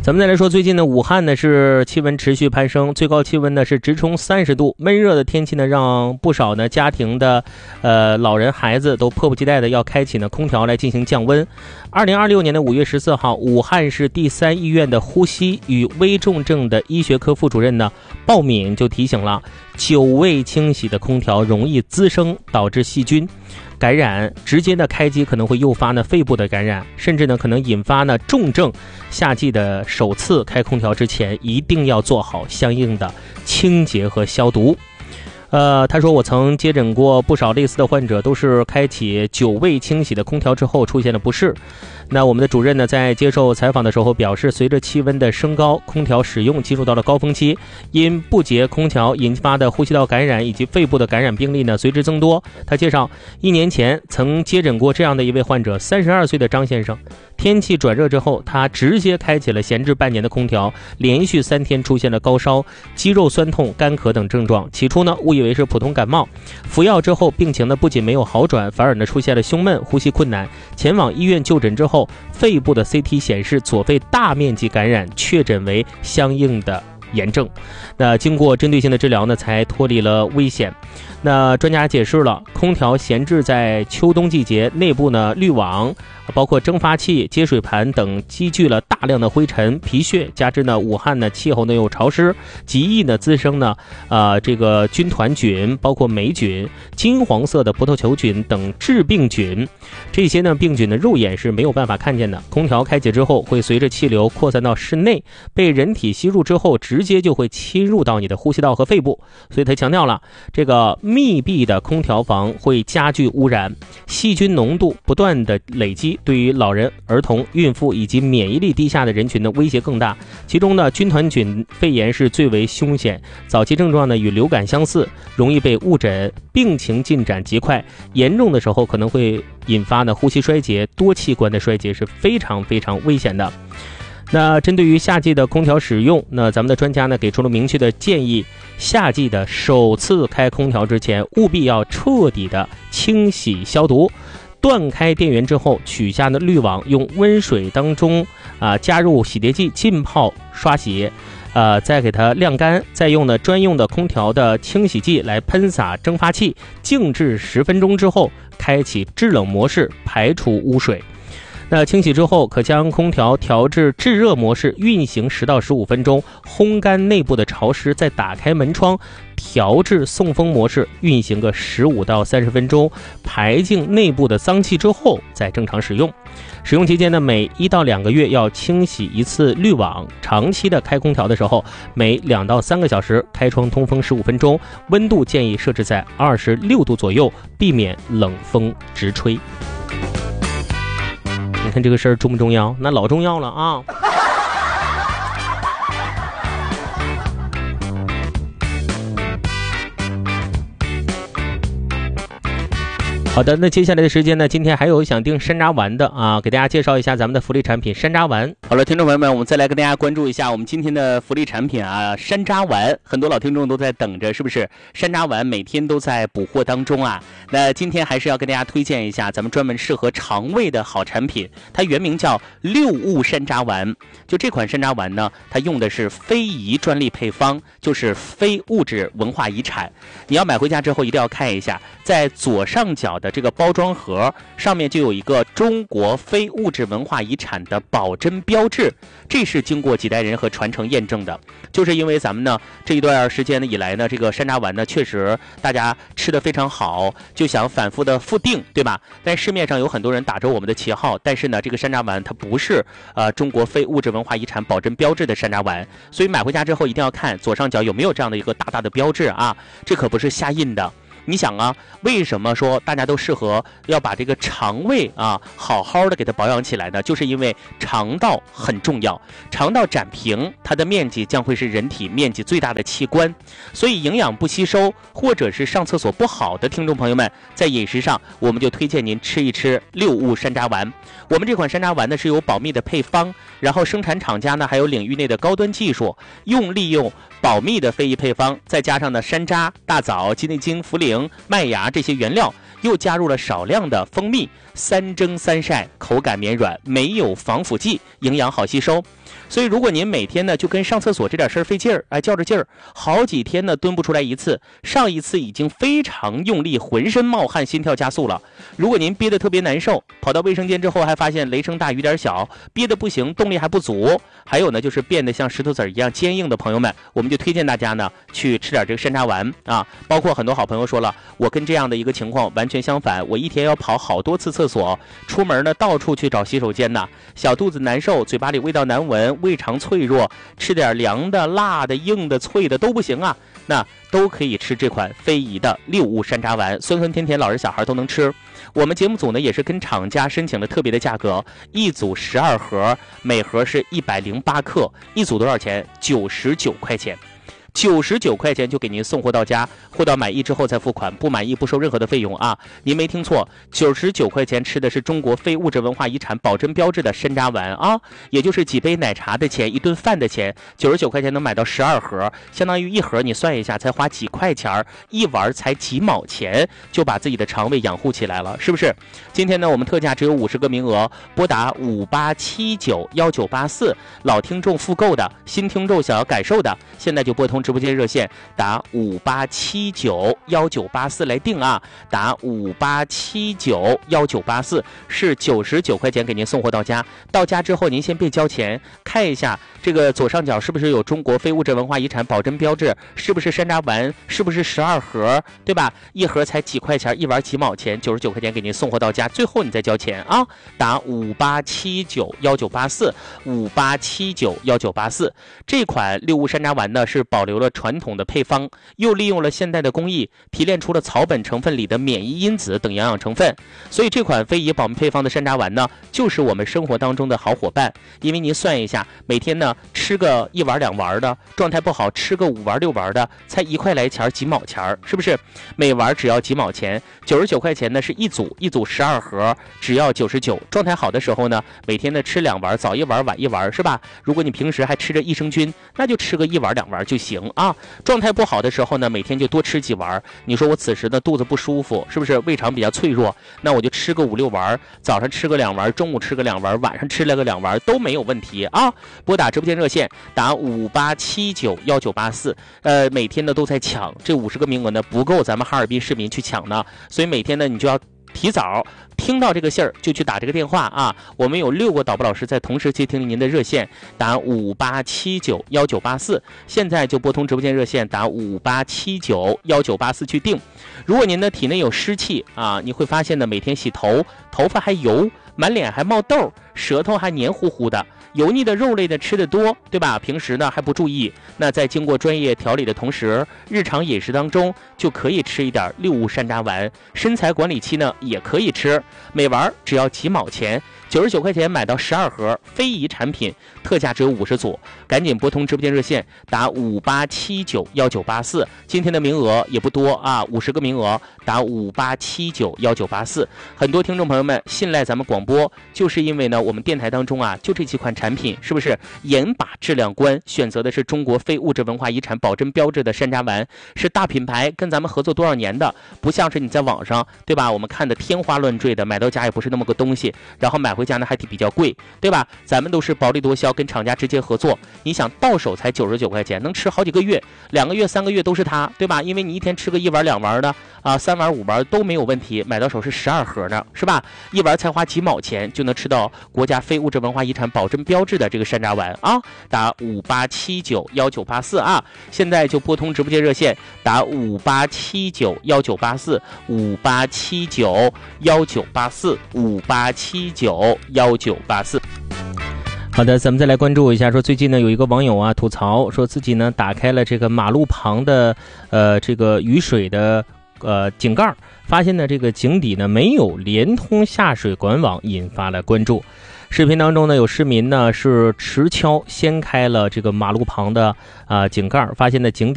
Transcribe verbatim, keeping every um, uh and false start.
咱们再来说，最近呢，武汉呢是气温持续攀升，最高气温呢是直冲三十度，闷热的天气呢让不少呢家庭的呃老人孩子都迫不及待的要开启呢空调来进行降温。二零二六年的五月十四号，武汉市第三医院的呼吸与危重症的医学科副主任呢鲍敏就提醒了，久未清洗的空调容易滋生，导致细菌感染，直接的开机可能会诱发呢肺部的感染，甚至呢可能引发呢重症。夏季的首次开空调之前，一定要做好相应的清洁和消毒。呃，他说我曾接诊过不少类似的患者，都是开启久未清洗的空调之后出现了不适。那我们的主任呢，在接受采访的时候表示，随着气温的升高，空调使用进入到了高峰期，因不洁空调引发的呼吸道感染以及肺部的感染病例呢随之增多。他介绍，一年前曾接诊过这样的一位患者，三十二岁的张先生，天气转热之后，他直接开启了闲置半年的空调，连续三天出现了高烧、肌肉酸痛、干咳等症状。起初呢，误以为是普通感冒，服药之后，病情呢不仅没有好转，反而呢出现了胸闷、呼吸困难。前往医院就诊之后，肺部的 C T 显示左肺大面积感染，确诊为相应的炎症。那经过针对性的治疗呢，才脱离了危险。那专家解释了，空调闲置在秋冬季节，内部呢滤网包括蒸发器、接水盘等积聚了大量的灰尘、皮屑，加之呢武汉呢气候呢又潮湿，极易呢滋生呢呃这个军团菌，包括霉菌、金黄色的葡萄球菌等致病菌。这些呢病菌的肉眼是没有办法看见的，空调开启之后会随着气流扩散到室内，被人体吸入之后，直接就会侵入到你的呼吸道和肺部。所以他强调了，这个密闭的空调房会加剧污染，细菌浓度不断的累积，对于老人、儿童、孕妇以及免疫力低下的人群的威胁更大。其中呢，军团菌肺炎是最为凶险，早期症状呢与流感相似，容易被误诊，病情进展极快，严重的时候可能会引发呢呼吸衰竭、多器官的衰竭，是非常非常危险的。那针对于夏季的空调使用，那咱们的专家呢给出了明确的建议，夏季的首次开空调之前，务必要彻底的清洗消毒。断开电源之后，取下的滤网，用温水当中啊、呃、加入洗涤剂浸泡刷洗，呃再给它晾干，再用呢专用的空调的清洗剂来喷洒蒸发器，静置十分钟之后，开启制冷模式，排除污水。那清洗之后，可将空调调至制热模式，运行十到十五分钟，烘干内部的潮湿，再打开门窗，调至送风模式，运行个十五到三十分钟，排净内部的脏气之后，再正常使用。使用期间呢，每一到两个月要清洗一次滤网。长期的开空调的时候，每两到三个小时开窗通风十五分钟，温度建议设置在二十六度左右，避免冷风直吹。你看这个事儿重不重要？那老重要了啊！好的，那接下来的时间呢，今天还有想订山楂丸的啊，给大家介绍一下咱们的福利产品山楂丸。好了，听众朋友们，我们再来跟大家关注一下我们今天的福利产品啊，山楂丸。很多老听众都在等着，是不是？山楂丸每天都在补货当中啊。那今天还是要跟大家推荐一下咱们专门适合肠胃的好产品，它原名叫六物山楂丸。就这款山楂丸呢，它用的是非遗专利配方，就是非物质文化遗产。你要买回家之后一定要看一下，在左上角的这个包装盒上面就有一个中国非物质文化遗产的保真标志，这是经过几代人和传承验证的。就是因为咱们呢这一段时间以来呢，这个山楂丸呢确实大家吃得非常好，就想反复的复订，对吧？但市面上有很多人打着我们的旗号，但是呢这个山楂丸它不是呃中国非物质文化遗产保真标志的山楂丸，所以买回家之后一定要看左上角有没有这样的一个大大的标志啊，这可不是瞎印的。你想啊，为什么说大家都适合要把这个肠胃啊好好的给它保养起来呢？就是因为肠道很重要，肠道展平，它的面积将会是人体面积最大的器官，所以营养不吸收或者是上厕所不好的听众朋友们，在饮食上我们就推荐您吃一吃六物山楂丸。我们这款山楂丸呢是有保密的配方，然后生产厂家呢还有领域内的高端技术，用利用保密的非遗配方，再加上呢山楂、大枣、鸡内金、茯苓型、麦芽这些原料，又加入了少量的蜂蜜，三蒸三晒，口感绵软，没有防腐剂，营养好吸收。所以如果您每天呢就跟上厕所这点事儿费劲儿，哎，较着劲儿，好几天呢蹲不出来一次，上一次已经非常用力，浑身冒汗，心跳加速了。如果您憋得特别难受，跑到卫生间之后还发现雷声大雨点小，憋得不行，动力还不足，还有呢就是变得像石头子一样坚硬的朋友们，我们就推荐大家呢去吃点这个山楂丸啊。包括很多好朋友说了，我跟这样的一个情况完全相反，我一天要跑好多次厕所，出门呢到处去找洗手间呢，小肚子难受，嘴巴里味道难闻，胃肠脆弱，吃点凉的、辣的、硬的、脆的都不行啊，那都可以吃这款非遗的六物山楂丸，酸酸甜甜，老人小孩都能吃。我们节目组呢也是跟厂家申请了特别的价格，一组十二盒，每盒是一百零八克，一组多少钱？九十九块钱。九十九块钱就给您送货到家，货到满意之后再付款，不满意不收任何的费用啊！您没听错，九十九块钱吃的是中国非物质文化遗产保真标志的山楂丸啊，也就是几杯奶茶的钱，一顿饭的钱，九十九块钱能买到十二盒，相当于一盒你算一下才花几块钱，一碗才几毛钱，就把自己的肠胃养护起来了，是不是？今天呢，我们特价只有五十个名额，拨打五八七九幺九八四，老听众复购的，新听众想要感受的，现在就拨通直播间热线打五八七九幺九八四来定啊，打五八七九幺九八四是九十九块钱给您送货到家。到家之后您先别交钱，看一下这个左上角是不是有中国非物质文化遗产保真标志，是不是山楂丸，是不是十二盒，对吧？一盒才几块钱，一碗几毛钱，九十九块钱给您送货到家，最后你再交钱啊。打五八七九幺九八四五八七九幺九八四。这款六物山楂丸呢是保留了传统的配方，又利用了现代的工艺，提炼出了草本成分里的免疫因子等营养成分，所以这款非遗保密配方的山楂丸呢，就是我们生活当中的好伙伴。因为您算一下，每天呢吃个一碗两碗的，状态不好吃个五碗六碗的，才一块来钱几毛钱，是不是？每碗只要几毛钱，九十九块钱呢是一组，一组十二盒，只要九十九。状态好的时候呢，每天呢吃两碗，早一碗晚一碗，是吧？如果你平时还吃着益生菌，那就吃个一碗两碗就行啊。状态不好的时候呢，每天就多吃几丸。你说我此时呢肚子不舒服，是不是胃肠比较脆弱？那我就吃个五六丸，早上吃个两丸，中午吃个两丸，晚上吃了个两丸都没有问题啊。拨打直播间热线打五八七九幺九八四，呃，每天呢都在抢，这五十个名额呢不够咱们哈尔滨市民去抢呢，所以每天呢你就要提早听到这个信儿就去打这个电话啊！我们有六个导播老师在同时接听您的热线，打五八七九幺九八四，现在就拨通直播间热线打五八七九幺九八四去定。如果您的体内有湿气啊，你会发现呢，每天洗头，头发还油，满脸还冒痘，舌头还黏糊糊的。油腻的肉类的吃的多，对吧？平时呢还不注意，那在经过专业调理的同时，日常饮食当中就可以吃一点六物山楂丸。身材管理期呢也可以吃，每丸只要几毛钱，九十九块钱买到十二盒，非遗产品，特价只有五十组，赶紧拨通直播间热线打五八七九幺九八四，今天的名额也不多啊，五十个名额，打五八七九幺九八四。很多听众朋友们信赖咱们广播，就是因为呢我们电台当中啊就这几款产品，是不是严把质量关，选择的是中国非物质文化遗产保真标志的山楂丸，是大品牌，跟咱们合作多少年的，不像是你在网上，对吧？我们看的天花乱坠的，买到家也不是那么个东西，然后买回家呢还比较贵，对吧？咱们都是薄利多销，跟厂家直接合作，你想到手才九十九块钱，能吃好几个月，两个月三个月都是它，对吧？因为你一天吃个一碗两碗的啊，三碗五碗都没有问题，买到手是十二盒呢，是吧？一碗才花几毛钱就能吃到国家非物质文化遗产保真标志的这个山楂丸啊！打五八七九幺九八四啊！现在就拨通直播间热线，打五八七九幺九八四五八七九幺九八四五八七九幺九八四。好的，咱们再来关注一下，说最近呢有一个网友啊吐槽，说自己呢打开了这个马路旁的呃这个雨水的呃井盖，发现呢这个井底呢没有连通下水管网，引发了关注。视频当中呢，有市民呢是持锹掀开了这个马路旁的啊、呃、井盖，发现呢井底